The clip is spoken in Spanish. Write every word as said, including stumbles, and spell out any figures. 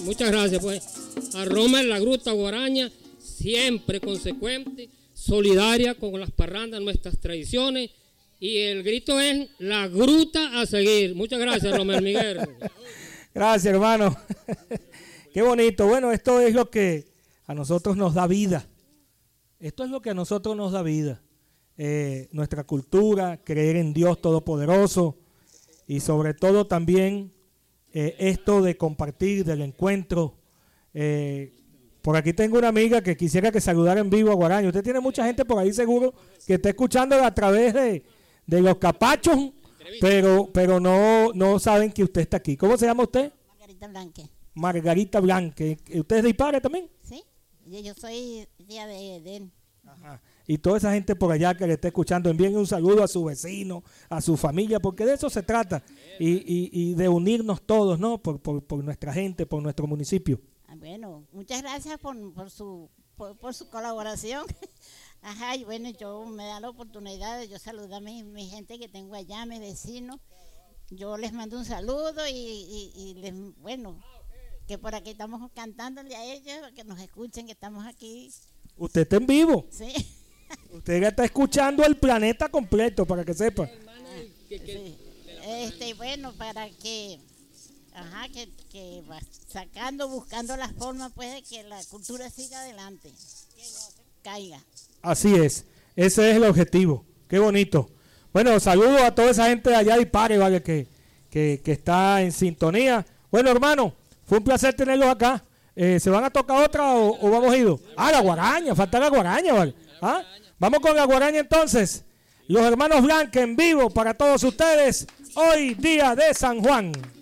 Muchas gracias, pues. A Roma en la Gruta Guaraña, siempre consecuente, solidaria con las parrandas, nuestras tradiciones. Y el grito es la gruta a seguir. Muchas gracias, Romel Miguel. Gracias, hermano. Qué bonito. Bueno, esto es lo que a nosotros nos da vida. Esto es lo que a nosotros nos da vida. Eh, nuestra cultura, creer en Dios Todopoderoso y sobre todo también eh, esto de compartir, del encuentro. Eh, por aquí tengo una amiga que quisiera que saludara en vivo a Guaraña. Usted tiene mucha gente por ahí seguro que está escuchando a través de, de los capachos, pero pero no, no saben que usted está aquí. ¿Cómo se llama usted? Margarita Blanque. Margarita Blanque. ¿Usted es de Ipare también? Sí, yo soy tía de, de él. Ajá. Y toda esa gente por allá que le está escuchando, envíen un saludo a su vecino, a su familia, porque de eso se trata, y, y, y de unirnos todos, ¿no? Por, por, por nuestra gente, por nuestro municipio. Ah, bueno, muchas gracias por, por, su, por, por su colaboración. Ajá, y bueno, yo me da la oportunidad de yo saludar a mi, mi gente que tengo allá, mis vecinos. Yo les mando un saludo y, y, y les, bueno, que por aquí estamos cantándole a ellos, que nos escuchen, que estamos aquí. Usted está en vivo. Sí. Usted ya está escuchando el planeta completo, para que sepa. Ah, sí. Este, bueno, para que, ajá, que, que va sacando, buscando las formas, pues, de que la cultura siga adelante, que no se caiga. Así es, ese es el objetivo. Qué bonito. Bueno, saludos a toda esa gente de allá de Ipare, ¿vale? Que, que, que está en sintonía. Bueno, hermano, fue un placer tenerlos acá. Eh, ¿Se van a tocar otra o, o vamos ido? Ah, la guaraña, falta la guaraña, ¿vale? ¿Ah? Vamos con la guaraña entonces. Los hermanos Blanque en vivo para todos ustedes, hoy día de San Juan.